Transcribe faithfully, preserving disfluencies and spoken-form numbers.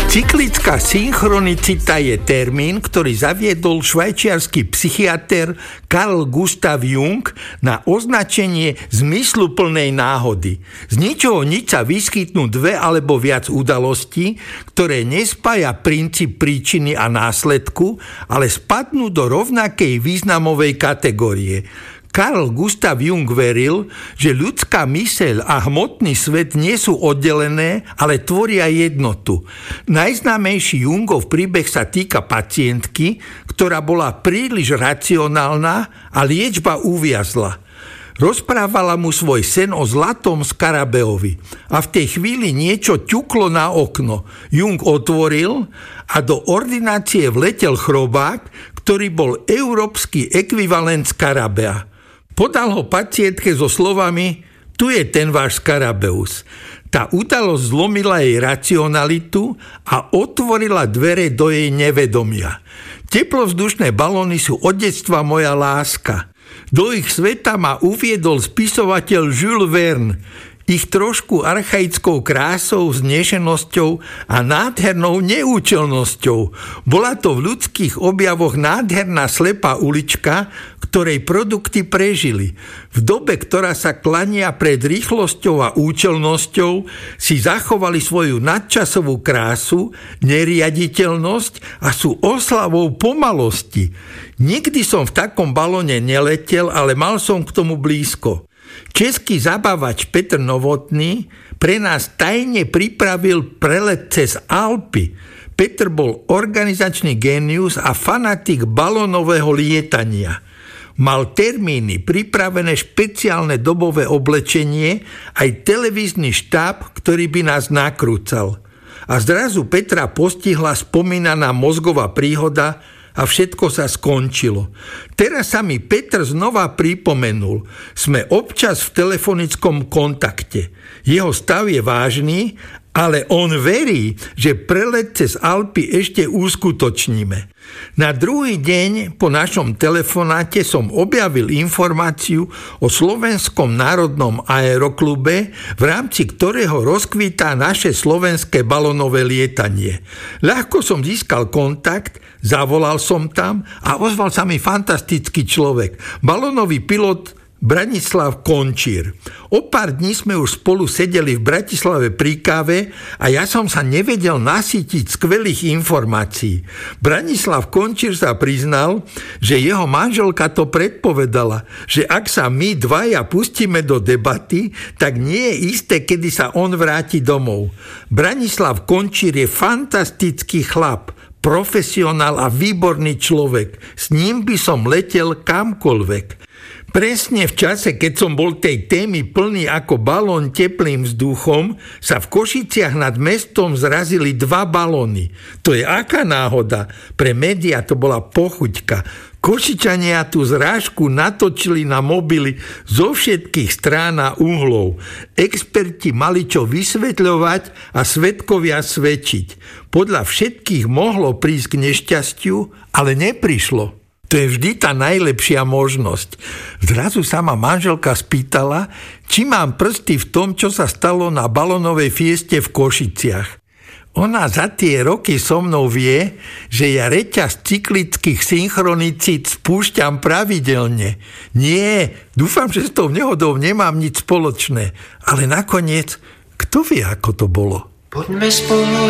Cyklická synchronicita je termín, ktorý zaviedol švajčiarsky psychiater Carl Gustav Jung na označenie zmysluplnej náhody. Z ničoho nič sa vyskytnú dve alebo viac udalostí, ktoré nespája princíp príčiny a následku, ale spadnú do rovnakej významovej kategórie. Carl Gustav Jung veril, že ľudská myseľ a hmotný svet nie sú oddelené, ale tvoria jednotu. Najznámejší Jungov príbeh sa týka pacientky, ktorá bola príliš racionálna a liečba uviazla. Rozprávala mu svoj sen o zlatom skarabeovi a v tej chvíli niečo ťuklo na okno. Jung otvoril a do ordinácie vletel chrobák, ktorý bol európsky ekvivalent skarabea. Podal ho pacientke so slovami: tu je ten váš skarabeus. Tá udalosť zlomila jej racionalitu a otvorila dvere do jej nevedomia. Teplovzdušné balóny sú od detstva moja láska. Do ich sveta ma uviedol spisovateľ Jules Verne. Ich trošku archaickou krásou, znešenosťou a nádhernou neúčelnosťou. Bola to v ľudských objavoch nádherná slepá ulička, ktorej produkty prežili. V dobe, ktorá sa klania pred rýchlosťou a účelnosťou, si zachovali svoju nadčasovú krásu, neriaditeľnosť a sú oslavou pomalosti. Nikdy som v takom balóne neletel, ale mal som k tomu blízko. Český zabávač Petr Novotný pre nás tajne pripravil prelet cez Alpy. Petr bol organizačný génius a fanatik balónového lietania. Mal termíny, pripravené špeciálne dobové oblečenie, aj televízny štáb, ktorý by nás nakrúcal. A zrazu Petra postihla spomínaná mozgová príhoda a všetko sa skončilo. Teraz sa mi Petr znova pripomenul. Sme občas v telefonickom kontakte. Jeho stav je vážny, ale on verí, že prelet cez Alpy ešte uskutočníme. Na druhý deň po našom telefonáte som objavil informáciu o Slovenskom národnom aeroklube, v rámci ktorého rozkvítá naše slovenské balónové lietanie. Ľahko som získal kontakt, zavolal som tam a ozval sa mi fantastický človek, balónový pilot Branislav Končír. O pár dní sme už spolu sedeli v Bratislave pri káve a ja som sa nevedel nasýtiť skvelých informácií. Branislav Končír sa priznal, že jeho manželka to predpovedala, že ak sa my dvaja pustíme do debaty, tak nie je isté, kedy sa on vráti domov. Branislav Končír je fantastický chlap, profesionál a výborný človek. S ním by som letel kamkoľvek. Presne v čase, keď som bol tej témy plný ako balón teplým vzduchom, sa v Košiciach nad mestom zrazili dva balóny. To je aká náhoda? Pre médiá to bola pochuťka. Košičania tú zrážku natočili na mobily zo všetkých strán a uhlov. Experti mali čo vysvetľovať a svedkovia svedčiť. Podľa všetkých mohlo prísť k nešťastiu, ale neprišlo. To je vždy tá najlepšia možnosť. Zrazu sa ma manželka spýtala, či mám prsty v tom, čo sa stalo na balónovej fieste v Košiciach. Ona za tie roky so mnou vie, že ja reťaz cyklických synchronicít spúšťam pravidelne. Nie, dúfam, že s tou nehodou nemám nič spoločné. Ale nakoniec, kto vie, ako to bolo? Poďme spolu